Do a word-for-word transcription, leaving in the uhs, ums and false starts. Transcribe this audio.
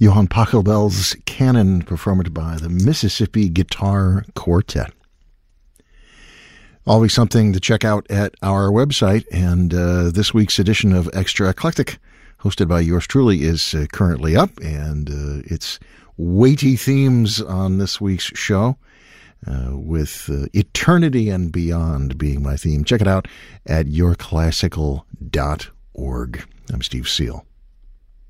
Johann Pachelbel's Canon, performed by the Mississippi Guitar Quartet. Always something to check out at our website, and uh, this week's edition of Extra Eclectic, hosted by yours truly, is uh, currently up, and uh, it's weighty themes on this week's show, uh, with uh, eternity and beyond being my theme. Check it out at your classical dot org. I'm Steve Seal.